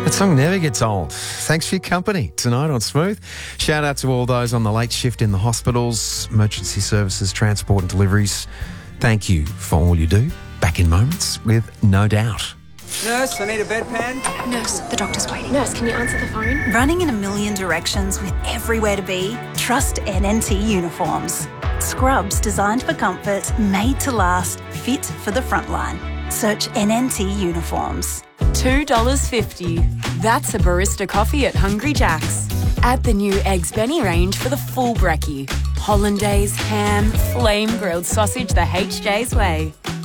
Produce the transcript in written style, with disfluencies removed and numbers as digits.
That song never gets old. Thanks for your company tonight on Smooth. Shout out to all those on the late shift in the hospitals, emergency services, transport and deliveries. Thank you for all you do. Back in moments with No Doubt. Nurse, I need a bedpan. Nurse, the doctor's waiting. Nurse, can you answer the phone? Running in a million directions with everywhere to be? Trust NNT Uniforms. Scrubs designed for comfort, made to last, fit for the front line. Search NNT Uniforms. $2.50. That's a barista coffee at Hungry Jack's. Add the new Eggs Benny range for the full brekkie. Hollandaise, ham, flame grilled sausage the HJ's way.